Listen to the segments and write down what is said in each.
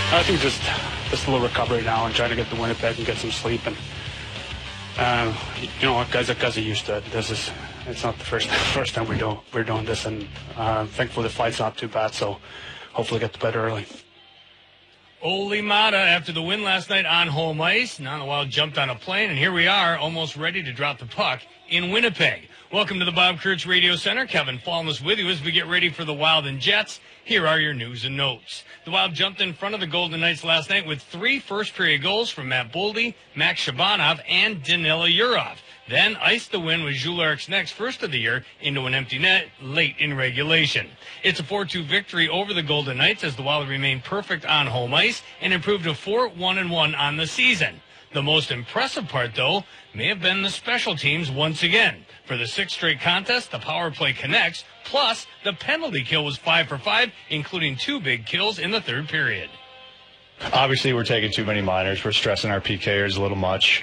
I think just a little recovery now and trying to get to Winnipeg and get some sleep. And you know what, guys are used to it. It's not the first time we're doing this, and thankfully the flight's not too bad. So hopefully get to bed early. Olli Mata, after the win last night on home ice, now the Wild jumped on a plane, and here we are, almost ready to drop the puck in Winnipeg. Welcome to the Bob Kurtz Radio Center. Kevin Fallness with you as we get ready for the Wild and Jets. Here are your news and notes. The Wild jumped in front of the Golden Knights last night with 3 first-period goals from Matt Boldy, Max Shabanov, and Danila Yurov. Then iced the win with Jules Eriksson first of the year into an empty net late in regulation. It's a 4-2 victory over the Golden Knights as the Wild remained perfect on home ice and improved to 4-1-1 on the season. The most impressive part, though, may have been the special teams once again. For the 6th straight contest, the power play connects, plus the penalty kill was 5 for 5, including 2 big kills in the third period. Obviously, we're taking too many minors. We're stressing our PKers a little much.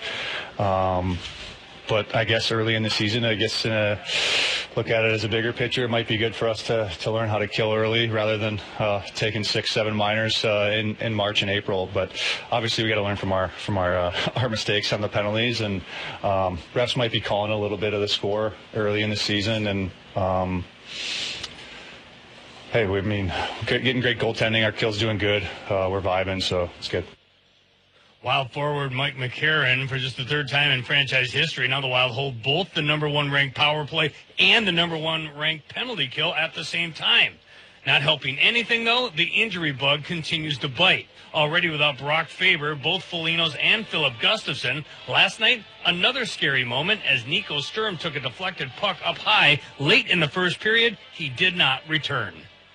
But I guess early in the season, look at it as a bigger picture. It might be good for us to learn how to kill early rather than taking 6-7 minors in March and April. But obviously, we got to learn from our mistakes on the penalties. And refs might be calling a little bit of the score early in the season. And hey, getting great goaltending. Our kill's doing good. We're vibing, so it's good. Wild forward Mike McCarron, for just the 3rd time in franchise history, now the Wild hold both the number 1 ranked power play and the number 1 ranked penalty kill at the same time. Not helping anything, though, the injury bug continues to bite. Already without Brock Faber, both Folignos and Philip Gustafsson. Last night, another scary moment as Nico Sturm took a deflected puck up high late in the first period. He did not return.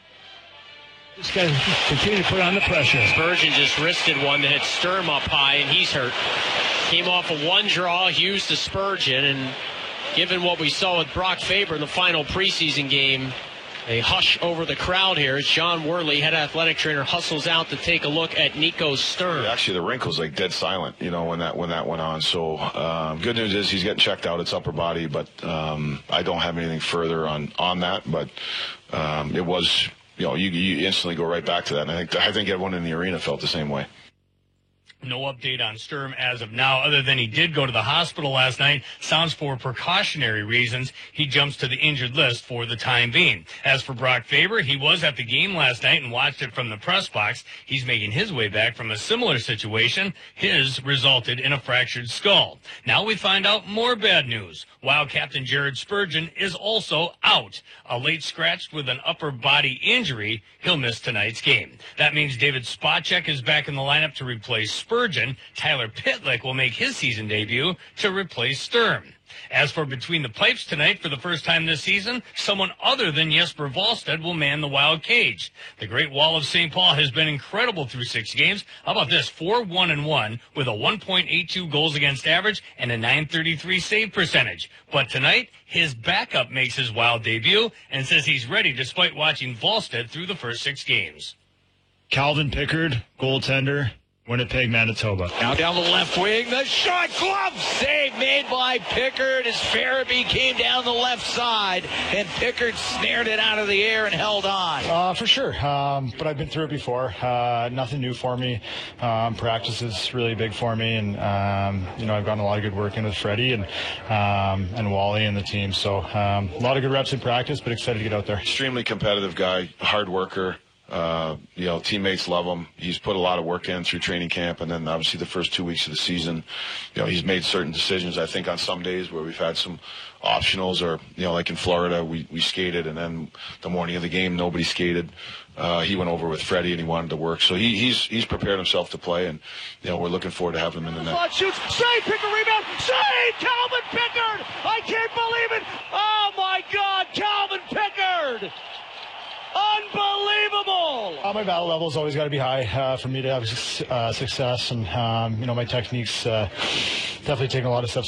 This guy continue to put on the pressure. Spurgeon just wristed one that hit Sturm up high, and he's hurt. Came off of one draw, Hughes to Spurgeon, and given what we saw with Brock Faber in the final preseason game, a hush over the crowd here as John Worley, head athletic trainer, hustles out to take a look at Nico Sturm. Actually, the rink was like dead silent, when that went on. So good news is he's getting checked out. It's upper body, but I don't have anything further on that. But it was. You instantly go right back to that. And I think everyone in the arena felt the same way. No update on Sturm as of now, other than he did go to the hospital last night. Sounds for precautionary reasons. He jumps to the injured list for the time being. As for Brock Faber, he was at the game last night and watched it from the press box. He's making his way back from a similar situation. His resulted in a fractured skull. Now we find out more bad news. Wild captain Jared Spurgeon is also out. A late scratch with an upper body injury. He'll miss tonight's game. That means David Spacek is back in the lineup to replace Spurgeon. Tyler Pitlick will make his season debut to replace Sturm. As for Between the Pipes tonight, for the first time this season, someone other than Jesper Wallstedt will man the Wild cage. The Great Wall of St. Paul has been incredible through 6 games. How about this? 4-1-1 with a 1.82 goals against average and a .933 save percentage. But tonight, his backup makes his Wild debut and says he's ready despite watching Wallstedt through the first 6 games. Calvin Pickard, goaltender, Winnipeg, Manitoba. Now down the left wing, the shot, glove save made by Pickard as Farabee came down the left side, and Pickard snared it out of the air and held on. For sure, but I've been through it before. Nothing new for me. Practice is really big for me, and I've gotten a lot of good work in with Freddie and Wally and the team. So a lot of good reps in practice, but excited to get out there. Extremely competitive guy, hard worker. Teammates love him. He's put a lot of work in through training camp, and then obviously the first 2 weeks of the season, he's made certain decisions. I think on some days where we've had some optionals, or like in Florida, we skated, and then the morning of the game nobody skated. He went over with Freddie and he wanted to work, so he's prepared himself to play, and we're looking forward to having him in the net. Shoots, save, Pickard rebound, save, Calvin Pickard! I can't believe it! Oh my God, Calvin Pickard! Unbelievable! My battle level's always got to be high for me to have success, and my technique's definitely taken a lot of steps